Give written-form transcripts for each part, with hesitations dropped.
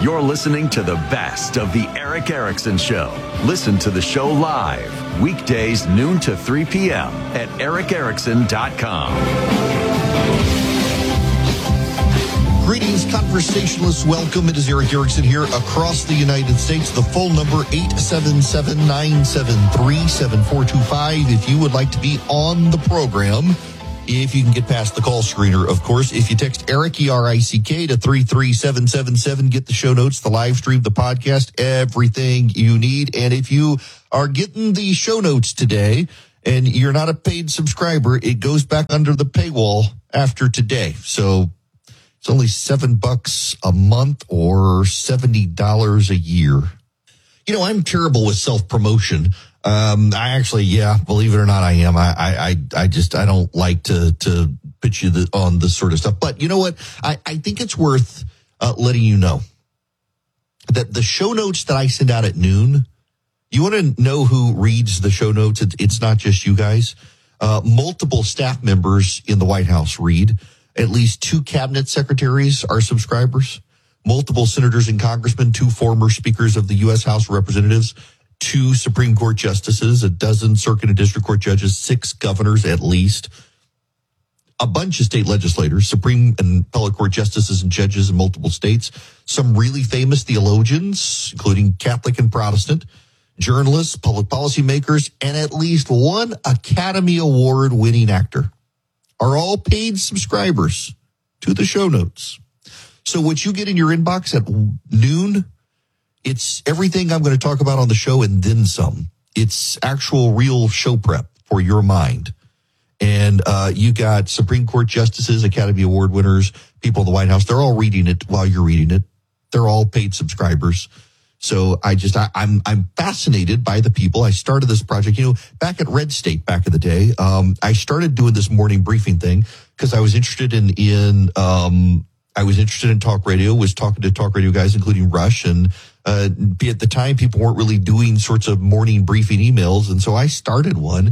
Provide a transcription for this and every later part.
You're listening to the best of the Erick Erickson Show. Listen to the show live, weekdays noon to 3 p.m. at ericerickson.com. Greetings, conversationalists. Welcome. It is Erick Erickson here across the United States. The phone number, 877-973-7425. If you would like to be on the program, if you can get past the call screener, of course. If you text Erick, E-R-I-C-K, to 33777, get the show notes, the live stream, the podcast, everything you need. And if you are getting the show notes today and you're not a paid subscriber, it goes back under the paywall after today. So it's only $7 a month or $70 a year. You know, I'm terrible with self-promotion. I actually, believe it or not, I am. I don't like to pitch you on this sort of stuff. But you know what? I think it's worth letting you know that the show notes that I send out at noon, you want to know who reads the show notes? It's not just you guys. Multiple staff members in the White House read. At least 2 cabinet secretaries are subscribers. Multiple senators and congressmen, 2 former speakers of the U.S. House of Representatives, 2 Supreme Court justices, a dozen circuit and district court judges, 6 governors at least, a bunch of state legislators, Supreme and appellate court justices and judges in multiple states, some really famous theologians, including Catholic and Protestant, journalists, public policy makers, and at least 1 Academy Award winning actor are all paid subscribers to the show notes. So what you get in your inbox at noon, it's everything I'm going to talk about on the show and then some. It's actual real show prep for your mind. And you got Supreme Court justices, Academy Award winners, people in the White House. They're all reading it while you're reading it. They're all paid subscribers. So I'm fascinated by the people. I started this project, back at Red State back in the day. I started doing this morning briefing thing because I was interested in talk radio, was talking to talk radio guys, including Rush. And at the time, people weren't really doing sorts of morning briefing emails. And so I started one,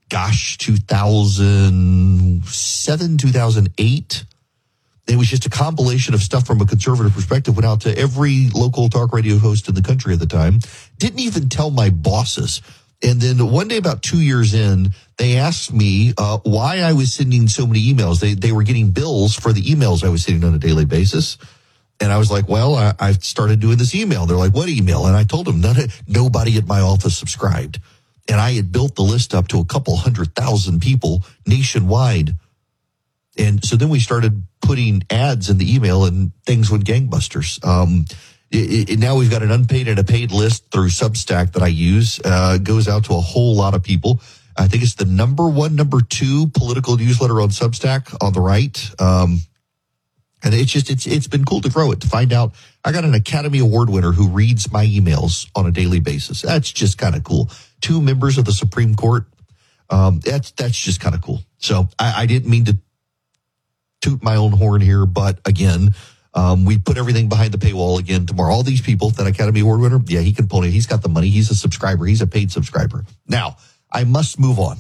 2007, 2008. It was just a compilation of stuff from a conservative perspective, went out to every local talk radio host in the country at the time. Didn't even tell my bosses. And then one day, about 2 years in, they asked me why I was sending so many emails. They were getting bills for the emails I was sending on a daily basis. And I was like, well, I started doing this email. They're like, what email? And I told them nobody at my office subscribed. And I had built the list up to a couple 100,000 people nationwide. And so then we started putting ads in the email and things went gangbusters. Now we've got an unpaid and a paid list through Substack that I use. Goes out to a whole lot of people. I think it's the number 1, number 2 political newsletter on Substack on the right. And it's been cool to grow it, to find out I got an Academy Award winner who reads my emails on a daily basis. That's just kind of cool. 2 members of the Supreme Court. That's just kind of cool. So I didn't mean to toot my own horn here, but again, we put everything behind the paywall again tomorrow. All these people, that Academy Award winner, he can pull it. He's got the money. He's a subscriber. He's a paid subscriber. Now, I must move on.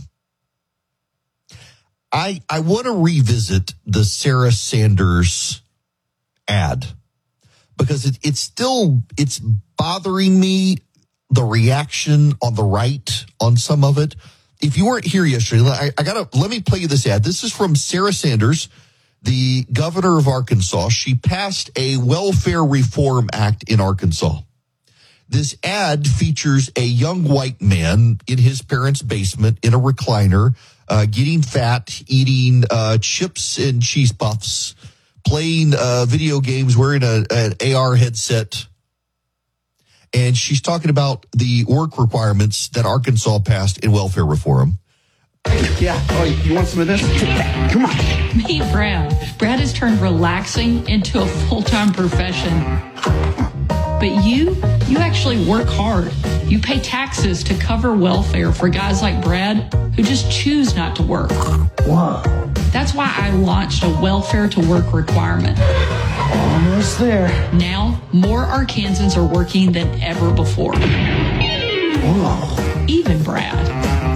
I want to revisit the Sarah Sanders ad because it's bothering me, the reaction on the right on some of it. If you weren't here yesterday, let me play you this ad. This is from Sarah Sanders, the governor of Arkansas. She passed a welfare reform act in Arkansas. This ad features a young white man in his parents' basement in a recliner, getting fat, eating chips and cheese puffs, playing video games, wearing an AR headset. And she's talking about the work requirements that Arkansas passed in welfare reform. Yeah. Oh, you want some of this? Come on. Meet Brad. Brad has turned relaxing into a full-time profession. But you actually work hard. You pay taxes to cover welfare for guys like Brad who just choose not to work. Whoa. That's why I launched a welfare to work requirement. Almost there. Now, more Arkansans are working than ever before. Whoa. Even Brad.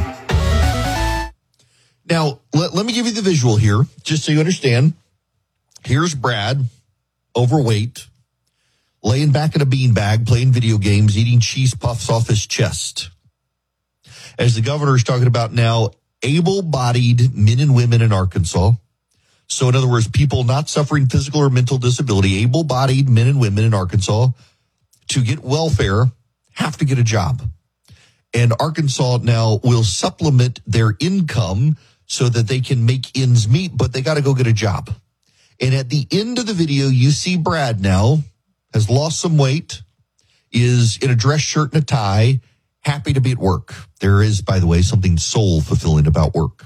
Now, let me give you the visual here, just so you understand. Here's Brad, overweight, laying back in a beanbag, playing video games, eating cheese puffs off his chest. As the governor is talking about now, able-bodied men and women in Arkansas. So in other words, people not suffering physical or mental disability, able-bodied men and women in Arkansas to get welfare have to get a job. And Arkansas now will supplement their income so that they can make ends meet, but they got to go get a job. And at the end of the video, you see Brad now has lost some weight, is in a dress shirt and a tie, happy to be at work. There is, by the way, something soul fulfilling about work.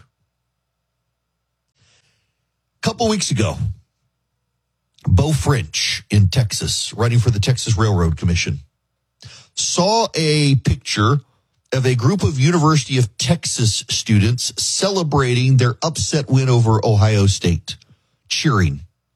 A couple weeks ago, Beau French in Texas, running for the Texas Railroad Commission, saw a picture of a group of University of Texas students celebrating their upset win over Ohio State, cheering.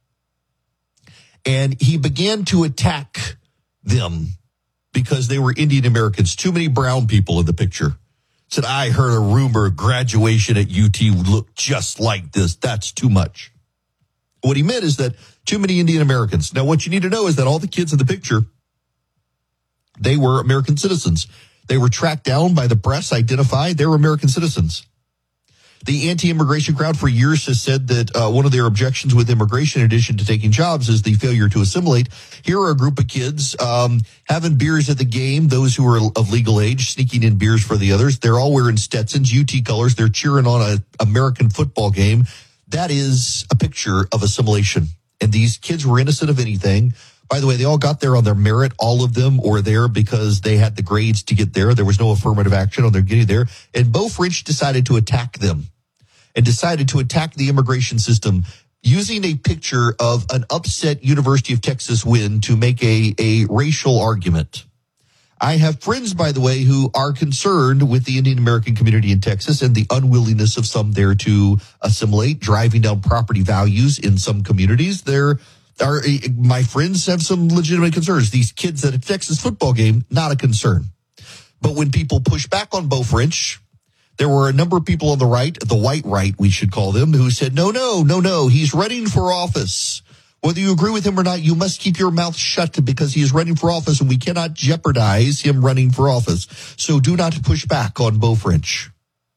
And he began to attack them because they were Indian Americans. Too many brown people in the picture. Said, I heard a rumor graduation at UT would look just like this. That's too much. What he meant is that too many Indian Americans. Now, what you need to know is that all the kids in the picture, they were American citizens. They were tracked down by the press, identified. They were American citizens. The anti-immigration crowd for years has said that one of their objections with immigration, in addition to taking jobs, is the failure to assimilate. Here are a group of kids having beers at the game, those who are of legal age, sneaking in beers for the others. They're all wearing Stetsons, UT colors. They're cheering on an American football game. That is a picture of assimilation. And these kids were innocent of anything. By the way, they all got there on their merit. All of them were there because they had the grades to get there. There was no affirmative action on their getting there. And Beau French decided to attack them and decided to attack the immigration system using a picture of an upset University of Texas win to make a racial argument. I have friends, by the way, who are concerned with the Indian American community in Texas and the unwillingness of some there to assimilate, driving down property values in some communities. My friends have some legitimate concerns. These kids at a Texas football game, not a concern. But when people push back on Beau French, there were a number of people on the right, the white right, we should call them, who said, no, he's running for office. Whether you agree with him or not, you must keep your mouth shut because he is running for office and we cannot jeopardize him running for office. So do not push back on Beau French.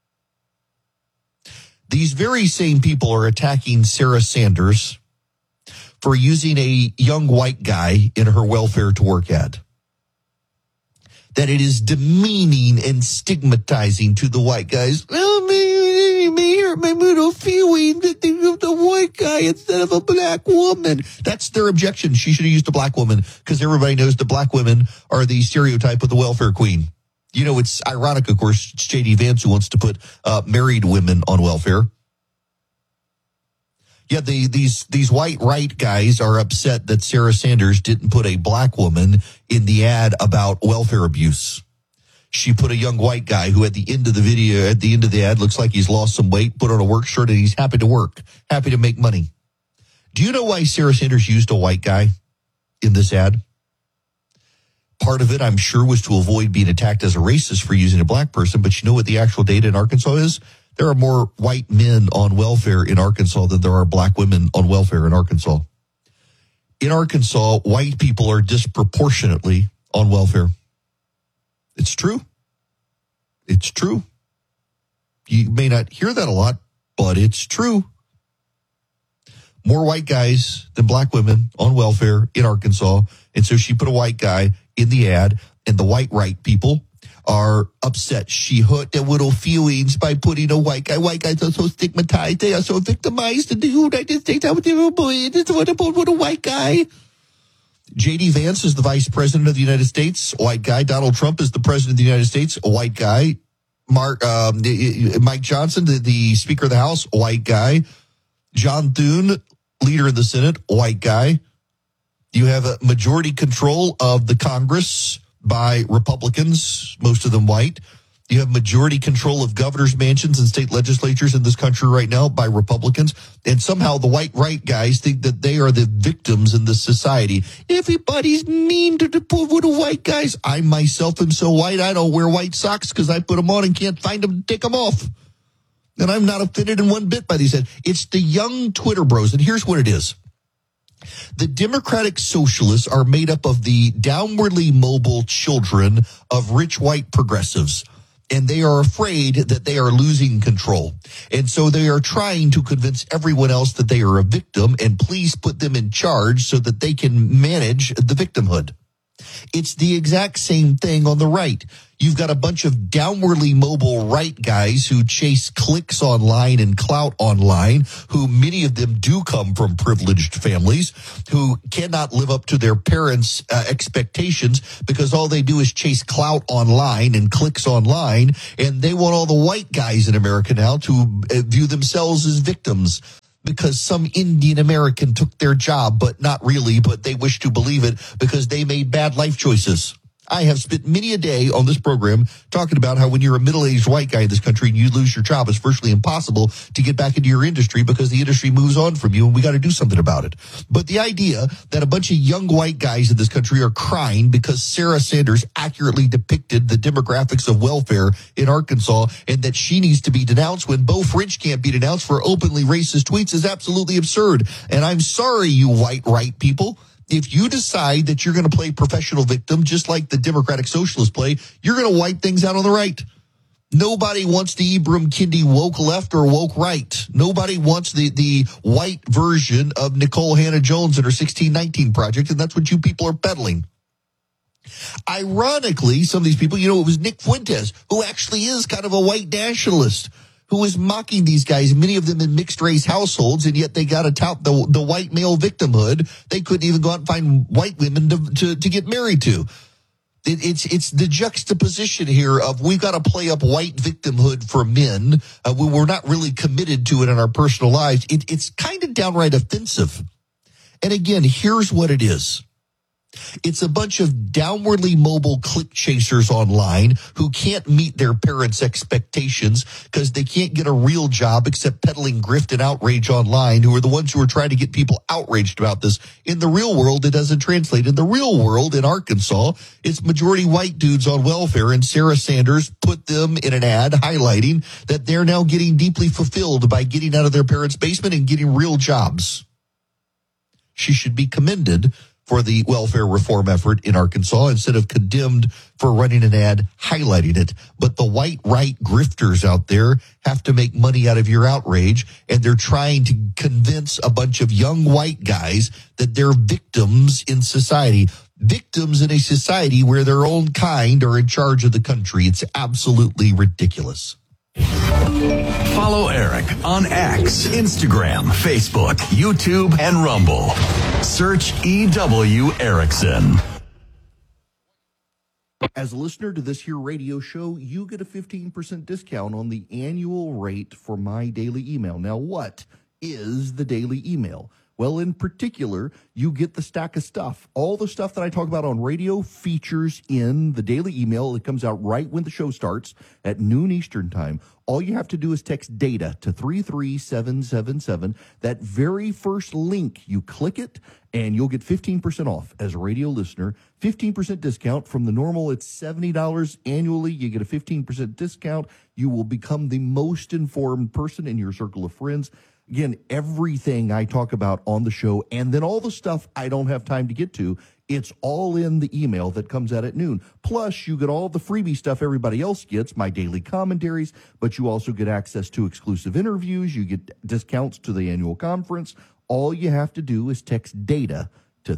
These very same people are attacking Sarah Sanders for using a young white guy in her welfare to work ad. That it is demeaning and stigmatizing to the white guys. Oh, me hurt my little feeling that they used a white guy instead of a black woman. That's their objection. She should have used a black woman because everybody knows the black women are the stereotype of the welfare queen. You know, it's ironic, of course, it's J.D. Vance who wants to put married women on welfare. Yeah, these white right guys are upset that Sarah Sanders didn't put a black woman in the ad about welfare abuse. She put a young white guy who at the end of the video, at the end of the ad, looks like he's lost some weight, put on a work shirt, and he's happy to work, happy to make money. Do you know why Sarah Sanders used a white guy in this ad? Part of it, I'm sure, was to avoid being attacked as a racist for using a black person, but you know what the actual data in Arkansas is? There are more white men on welfare in Arkansas than there are black women on welfare in Arkansas. In Arkansas, white people are disproportionately on welfare. It's true. It's true. You may not hear that a lot, but it's true. More white guys than black women on welfare in Arkansas. And so she put a white guy in the ad, and the white right people are upset. She hurt their little feelings by putting a white guy. White guys are so stigmatized. They are so victimized in the United States. I would it's what about a white guy? J.D. Vance is the vice president of the United States. A white guy. Donald Trump is the president of the United States. A white guy. Mike Johnson, the Speaker of the House. A white guy. John Thune, leader of the Senate. A white guy. You have a majority control of the Congress by Republicans, most of them white. You have majority control of governors' mansions and state legislatures in this country right now by Republicans. And somehow the white right guys think that they are the victims in this society. Everybody's mean to the poor little white guys. I myself am so white, I don't wear white socks because I put them on and can't find them to take them off. And I'm not offended in one bit by these. It's the young Twitter bros. And here's what it is. The Democratic Socialists are made up of the downwardly mobile children of rich white progressives, and they are afraid that they are losing control. And so they are trying to convince everyone else that they are a victim and please put them in charge so that they can manage the victimhood. It's the exact same thing on the right. You've got a bunch of downwardly mobile right guys who chase clicks online and clout online, who many of them do come from privileged families, who cannot live up to their parents' expectations because all they do is chase clout online and clicks online, and they want all the white guys in America now to view themselves as victims because some Indian American took their job, but not really, but they wish to believe it because they made bad life choices. I have spent many a day on this program talking about how when you're a middle-aged white guy in this country and you lose your job, it's virtually impossible to get back into your industry because the industry moves on from you, and we got to do something about it. But the idea that a bunch of young white guys in this country are crying because Sarah Sanders accurately depicted the demographics of welfare in Arkansas and that she needs to be denounced when Beau French can't be denounced for openly racist tweets is absolutely absurd. And I'm sorry, you white right people. If you decide that you're going to play professional victim, just like the Democratic Socialists play, you're going to wipe things out on the right. Nobody wants the Ibram Kendi woke left or woke right. Nobody wants the white version of Nicole Hannah-Jones and her 1619 Project, and that's what you people are peddling. Ironically, some of these people, it was Nick Fuentes, who actually is kind of a white nationalist, who is mocking these guys, many of them in mixed-race households, and yet they got to tout the white male victimhood. They couldn't even go out and find white women to get married to. It's the juxtaposition here of we've got to play up white victimhood for men when we're not really committed to it in our personal lives. It's kind of downright offensive. And again, here's what it is. It's a bunch of downwardly mobile click chasers online who can't meet their parents' expectations because they can't get a real job except peddling grift and outrage online, who are the ones who are trying to get people outraged about this. In the real world, it doesn't translate. In the real world, in Arkansas, it's majority white dudes on welfare, and Sarah Sanders put them in an ad highlighting that they're now getting deeply fulfilled by getting out of their parents' basement and getting real jobs. She should be commended for the welfare reform effort in Arkansas instead of condemned for running an ad highlighting it. But the white right grifters out there have to make money out of your outrage, and they're trying to convince a bunch of young white guys that they're victims in society. Victims in a society where their own kind are in charge of the country. It's absolutely ridiculous. Follow Eric on X, Instagram, Facebook, YouTube, and Rumble. Search EW Erickson. As a listener to this here radio show, you get a 15% discount on the annual rate for my daily email. Now, what is the daily email? Well, in particular, you get the stack of stuff. All the stuff that I talk about on radio features in the daily email. It comes out right when the show starts at noon Eastern time. All you have to do is text DATA to 33777. That very first link, you click it, and you'll get 15% off as a radio listener. 15% discount from the normal. It's $70 annually. You get a 15% discount. You will become the most informed person in your circle of friends. Again, everything I talk about on the show, and then all the stuff I don't have time to get to, it's all in the email that comes out at noon. Plus, you get all the freebie stuff everybody else gets, my daily commentaries, but you also get access to exclusive interviews. You get discounts to the annual conference. All you have to do is text DATA to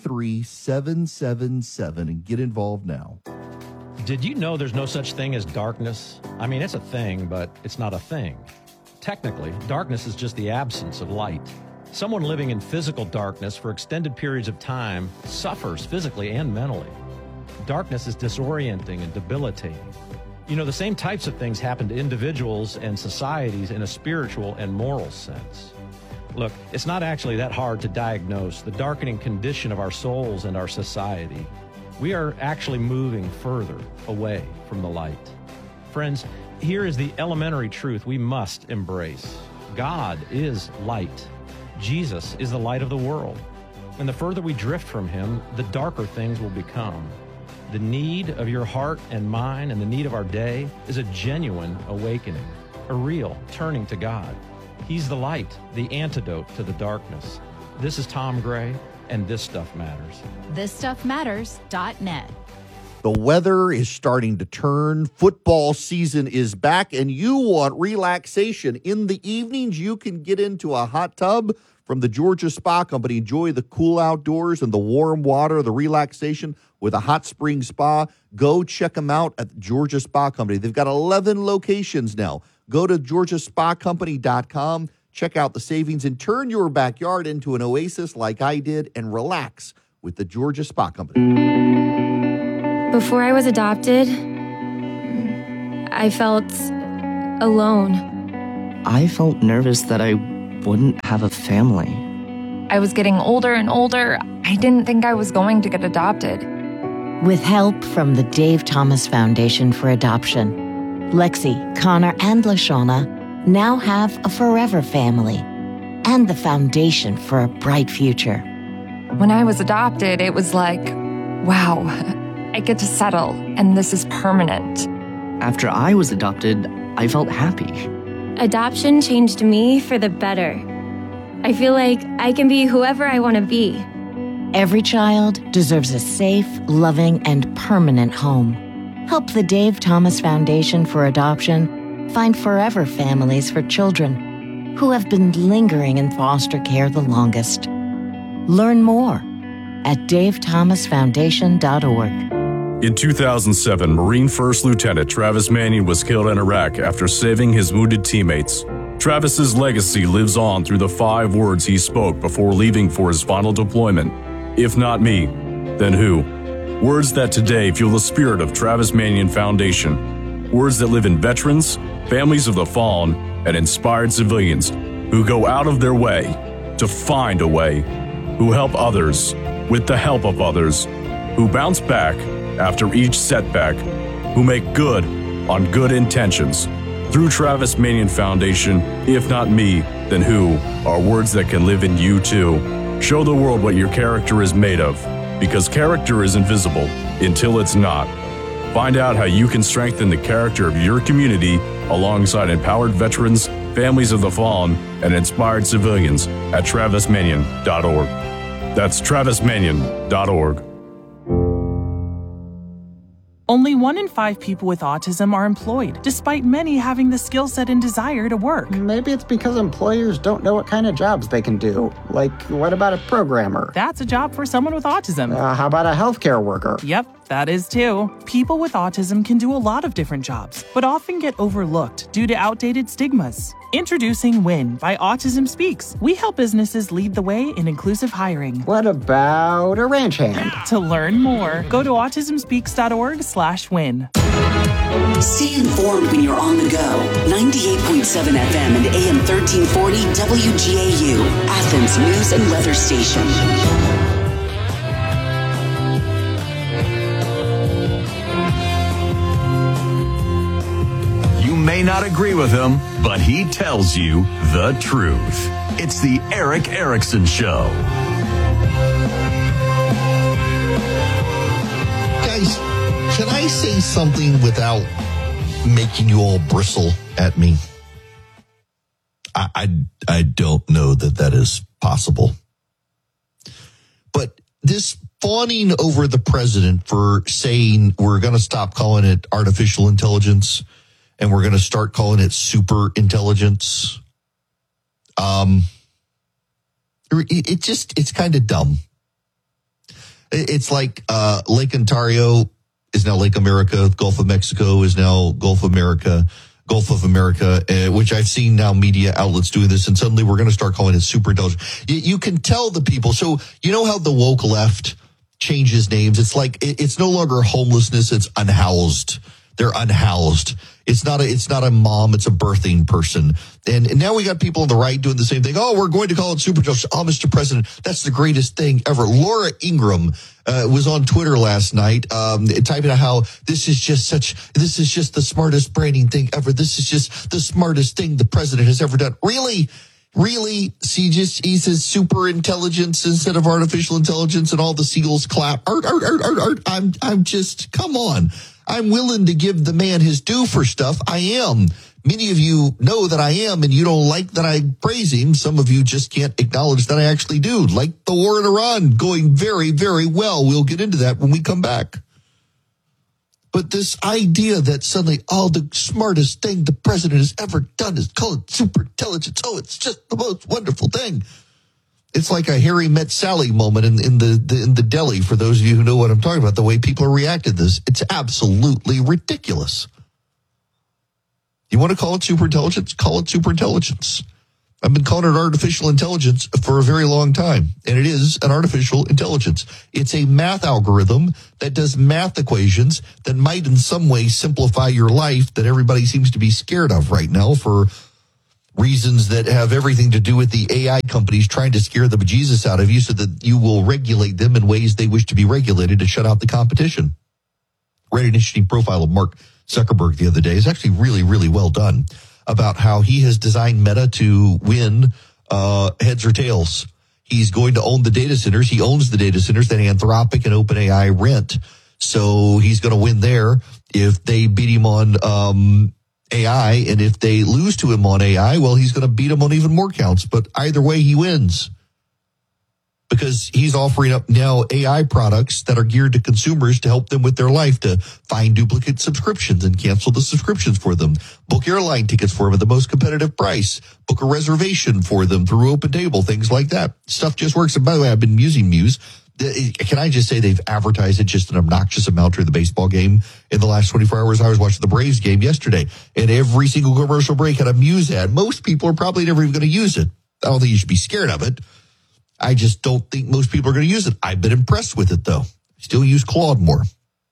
33777 and get involved now. Did you know there's no such thing as darkness? I mean, it's a thing, but it's not a thing. Technically, darkness is just the absence of light. Someone living in physical darkness for extended periods of time suffers physically and mentally. Darkness is disorienting and debilitating. You know, the same types of things happen to individuals and societies in a spiritual and moral sense. Look, it's not actually that hard to diagnose the darkening condition of our souls and our society. We are actually moving further away from the light. Friends, here is the elementary truth we must embrace. God is light. Jesus is the light of the world. And the further we drift from him, the darker things will become. The need of your heart and mine and the need of our day is a genuine awakening, a real turning to God. He's the light, the antidote to the darkness. This is Tom Gray, and This Stuff Matters. ThisStuffMatters.net. The weather is starting to turn. Football season is back, and you want relaxation. In the evenings, you can get into a hot tub from the Georgia Spa Company. Enjoy the cool outdoors and the warm water, the relaxation with a hot spring spa. Go check them out at Georgia Spa Company. They've got 11 locations now. Go to georgiaspacompany.com. Check out the savings and turn your backyard into an oasis like I did and relax with the Georgia Spa Company. Before I was adopted, I felt alone. I felt nervous that I wouldn't have a family. I was getting older and older. I didn't think I was going to get adopted. With help from the Dave Thomas Foundation for Adoption, Lexi, Connor, and LaShawna now have a forever family and the foundation for a bright future. When I was adopted, it was like, wow, I get to settle, and this is permanent. After I was adopted, I felt happy. Adoption changed me for the better. I feel like I can be whoever I want to be. Every child deserves a safe, loving, and permanent home. Help the Dave Thomas Foundation for Adoption find forever families for children who have been lingering in foster care the longest. Learn more at davethomasfoundation.org. In 2007, Marine First Lieutenant Travis Manion was killed in Iraq after saving his wounded teammates. Travis's legacy lives on through the 5 words he spoke before leaving for his final deployment. If not me, then who? Words that today fuel the spirit of Travis Manion Foundation. Words that live in veterans, families of the fallen, and inspired civilians who go out of their way to find a way, who help others with the help of others, who bounce back after each setback, who make good on good intentions. Through Travis Manion Foundation, if not me, then who, are words that can live in you too. Show the world what your character is made of, because character is invisible until it's not. Find out how you can strengthen the character of your community alongside empowered veterans, families of the fallen, and inspired civilians at travismanion.org. That's travismanion.org. Only 1 in 5 people with autism are employed, despite many having the skill set and desire to work. Maybe it's because employers don't know what kind of jobs they can do. Like, what about a programmer? That's a job for someone with autism. How about a healthcare worker? Yep, that is too. People with autism can do a lot of different jobs, but often get overlooked due to outdated stigmas. Introducing WIN by Autism Speaks. We help businesses lead the way in inclusive hiring. What about a ranch hand? To learn more, go to autismspeaks.org/win. Stay informed when you're on the go. 98.7 FM and AM 1340 WGAU, Athens News and Weather Station. You may not agree with him, but he tells you the truth. It's the Eric Erickson Show. Guys, can I say something without making you all bristle at me? I don't know that is possible. But this fawning over the president for saying we're going to stop calling it artificial intelligence and we're going to start calling it super intelligence. It's kind of dumb. It's like Lake Ontario is now Lake America. Gulf of Mexico is now Gulf of America, which I've seen now media outlets doing this. And suddenly we're going to start calling it super intelligent. You can tell the people. So you know how the woke left changes names? It's like it's no longer homelessness. It's unhoused. They're unhoused. It's not a mom. It's a birthing person. And now we got people on the right doing the same thing. Oh, we're going to call it super intelligence. Oh, Mr. President, that's the greatest thing ever. Laura Ingraham was on Twitter last night, typing out how this is just the smartest branding thing ever. This is just the smartest thing the president has ever done. Really? He says super intelligence instead of artificial intelligence, and all the seagulls clap. I'm just, come on. I'm willing to give the man his due for stuff. I am, Many of you know that I am, and you don't like that I praise him. Some of you just can't acknowledge that I actually do. Like the war in Iran, going very, very well. We'll get into that when we come back. But this idea that suddenly, the smartest thing the president has ever done is call it super intelligence. Oh, it's just the most wonderful thing. It's like a Harry Met Sally moment in the deli, for those of you who know what I'm talking about, the way people are reacting to this. It's absolutely ridiculous. You want to call it superintelligence? Call it superintelligence. I've been calling it artificial intelligence for a very long time, and it is an artificial intelligence. It's a math algorithm that does math equations that might in some way simplify your life that everybody seems to be scared of right now for reasons that have everything to do with the AI companies trying to scare the bejesus out of you so that you will regulate them in ways they wish to be regulated to shut out the competition. Read an interesting profile of Mark Zuckerberg the other day. It's actually really, really well done about how he has designed Meta to win heads or tails. He's going to own the data centers. He owns the data centers that Anthropic and OpenAI rent. So he's going to win there if they beat him on AI. And if they lose to him on AI, well, he's going to beat him on even more counts. But either way, he wins. Because he's offering up now AI products that are geared to consumers to help them with their life, to find duplicate subscriptions and cancel the subscriptions for them, book airline tickets for them at the most competitive price, book a reservation for them through OpenTable, things like that. Stuff just works. And by the way, I've been using Muse. Can I just say they've advertised it just an obnoxious amount during the baseball game in the last 24 hours? I was watching the Braves game yesterday, and every single commercial break had a Muse ad. Most people are probably never even going to use it. I don't think you should be scared of it. I just don't think most people are going to use it. I've been impressed with it, though. Still use Claude more.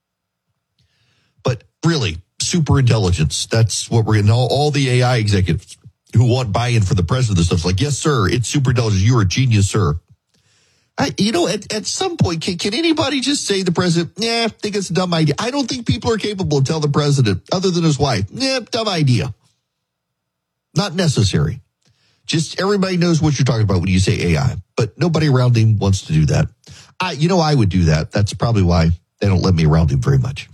But really, super intelligence. That's what we're getting. All the AI executives who want buy-in for the president of this stuff, like, yes, sir, it's super intelligence. You're a genius, sir. At some point, can anybody just say to the president, I think it's a dumb idea? I don't think people are capable of telling the president, other than his wife, dumb idea. Not necessary. Just everybody knows what you're talking about when you say AI, but nobody around him wants to do that. I would do that. That's probably why they don't let me around him very much.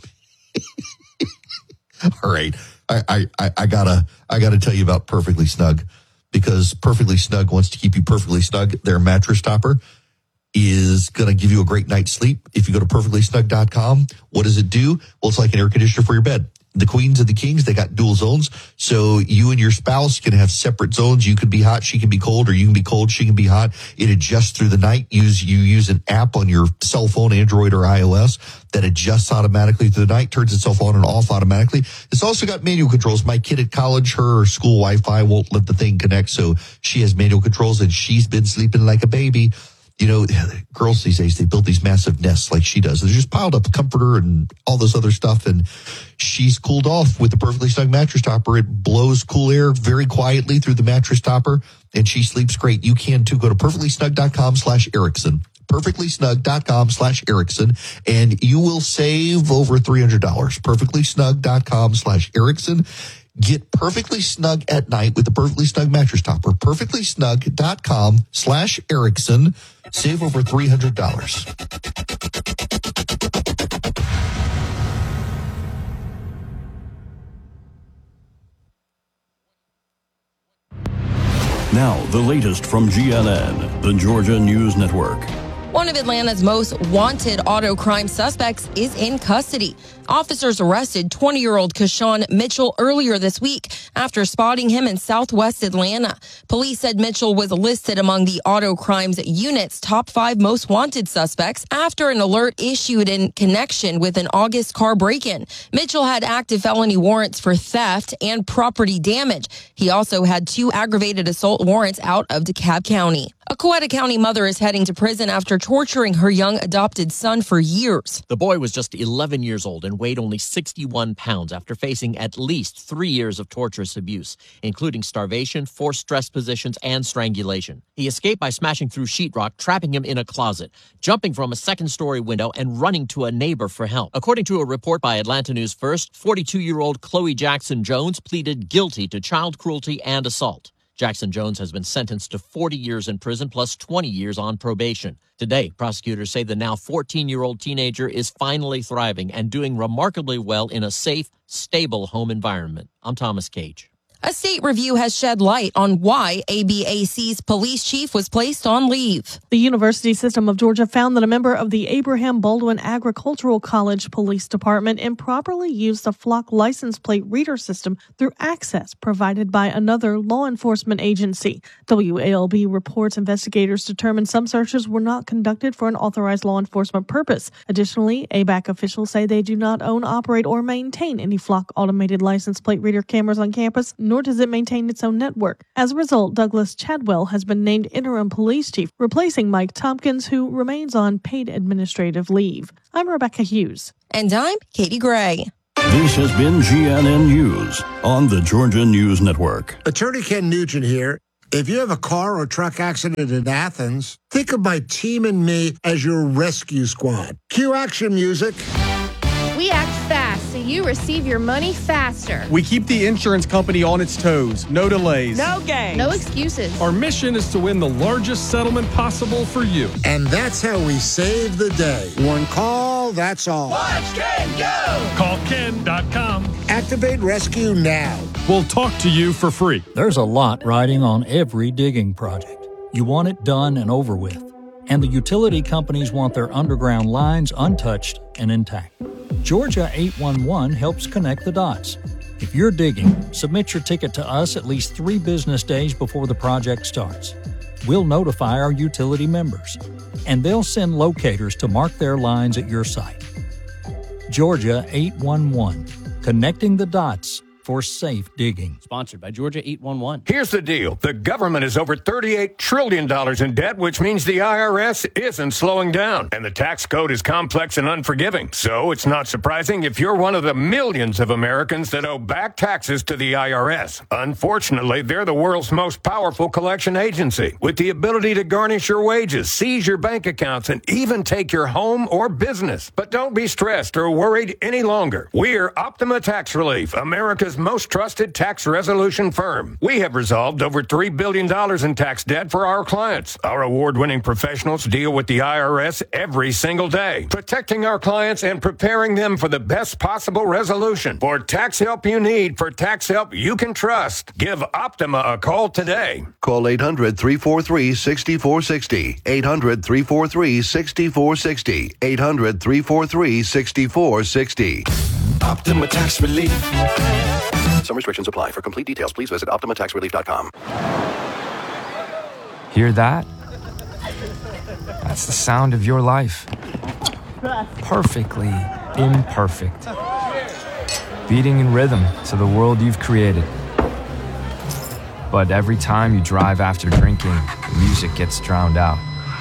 All right. I gotta tell you about Perfectly Snug, because Perfectly Snug wants to keep you perfectly snug. Their mattress topper is going to give you a great night's sleep. If you go to perfectlysnug.com, what does it do? Well, it's like an air conditioner for your bed. The queens and the kings, they got dual zones. So you and your spouse can have separate zones. You can be hot, she can be cold, or you can be cold, she can be hot. It adjusts through the night. You use an app on your cell phone, Android or iOS, that adjusts automatically through the night, turns itself on and off automatically. It's also got manual controls. My kid at college, her school Wi-Fi won't let the thing connect, so she has manual controls, and she's been sleeping like a baby. You know, girls these days, they build these massive nests like she does. They're just piled up comforter and all this other stuff. And she's cooled off with the Perfectly Snug mattress topper. It blows cool air very quietly through the mattress topper, and she sleeps great. You can too. Go to perfectlysnug.com/Erickson. perfectlysnug.com/Erickson, and you will save over $300. perfectlysnug.com/Erickson. Get perfectly snug at night with the Perfectly Snug mattress topper. perfectlysnug.com/Erickson. Save over $300. Now, the latest from GNN, the Georgia News Network. One of Atlanta's most wanted auto crime suspects is in custody. Officers arrested 20-year-old Kashawn Mitchell earlier this week after spotting him in southwest Atlanta. Police said Mitchell was listed among the auto crimes unit's top 5 most wanted suspects after an alert issued in connection with an August car break-in. Mitchell had active felony warrants for theft and property damage. He also had 2 aggravated assault warrants out of DeKalb County. A Coweta County mother is heading to prison after torturing her young adopted son for years. The boy was just 11 years old and weighed only 61 pounds after facing at least 3 years of torturous abuse, including starvation, forced stress positions, and strangulation. He escaped by smashing through sheetrock, trapping him in a closet, jumping from a second-story window, and running to a neighbor for help. According to a report by Atlanta News First, 42-year-old Chloe Jackson Jones pleaded guilty to child cruelty and assault. Jackson Jones has been sentenced to 40 years in prison plus 20 years on probation. Today, prosecutors say the now 14-year-old teenager is finally thriving and doing remarkably well in a safe, stable home environment. I'm Thomas Cage. A state review has shed light on why ABAC's police chief was placed on leave. The University System of Georgia found that a member of the Abraham Baldwin Agricultural College Police Department improperly used a flock license plate reader system through access provided by another law enforcement agency. WALB reports investigators determined some searches were not conducted for an authorized law enforcement purpose. Additionally, ABAC officials say they do not own, operate, or maintain any flock automated license plate reader cameras on campus, nor does it maintain its own network. As a result, Douglas Chadwell has been named interim police chief, replacing Mike Tompkins, who remains on paid administrative leave. I'm Rebecca Hughes. And I'm Katie Gray. This has been GNN News on the Georgia News Network. Attorney Ken Nugent here. If you have a car or truck accident in Athens, think of my team and me as your rescue squad. Cue action music. We act fast so you receive your money faster. We keep the insurance company on its toes. No delays. No games. No excuses. Our mission is to win the largest settlement possible for you. And that's how we save the day. One call, that's all. Watch Ken go! Call Ken.com. Activate rescue now. We'll talk to you for free. There's a lot riding on every digging project. You want it done and over with. And the utility companies want their underground lines untouched and intact. Georgia 811 helps connect the dots. If you're digging, submit your ticket to us at least 3 business days before the project starts. We'll notify our utility members, and they'll send locators to mark their lines at your site. Georgia 811, connecting the dots for safe digging. Sponsored by Georgia 811. Here's the deal. The government is over $38 trillion in debt, which means the IRS isn't slowing down. And the tax code is complex and unforgiving. So it's not surprising if you're one of the millions of Americans that owe back taxes to the IRS. Unfortunately, they're the world's most powerful collection agency, with the ability to garnish your wages, seize your bank accounts, and even take your home or business. But don't be stressed or worried any longer. We're Optima Tax Relief, America's most trusted tax resolution firm. We have resolved over $3 billion in tax debt for our clients. Our award-winning professionals deal with the IRS every single day, protecting our clients and preparing them for the best possible resolution. For tax help you need, for tax help you can trust, give Optima a call today. Call 800-343-6460. 800-343-6460. 800-343-6460. Optima Tax Relief. Some restrictions apply. For complete details, please visit OptimaTaxRelief.com. Hear that? That's the sound of your life. Perfectly imperfect. Beating in rhythm to the world you've created. But every time you drive after drinking, the music gets drowned out.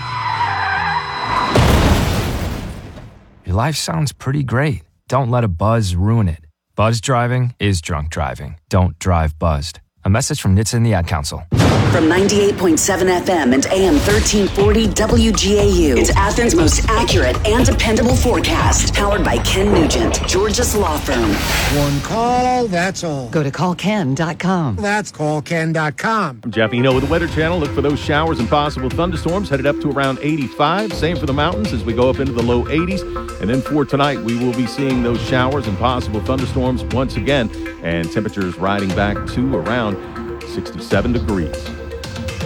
Your life sounds pretty great. Don't let a buzz ruin it. Buzz driving is drunk driving. Don't drive buzzed. A message from NHTSA and the Ad Council. From 98.7 FM and AM 1340 WGAU, it's Athens' most accurate and dependable forecast. Powered by Ken Nugent, Georgia's law firm. One call, that's all. Go to callken.com. That's callken.com. I'm Jeff Eno with the Weather Channel. Look for those showers and possible thunderstorms headed up to around 85. Same for the mountains as we go up into the low 80s. And then for tonight, we will be seeing those showers and possible thunderstorms once again. And temperatures riding back to around 67 degrees.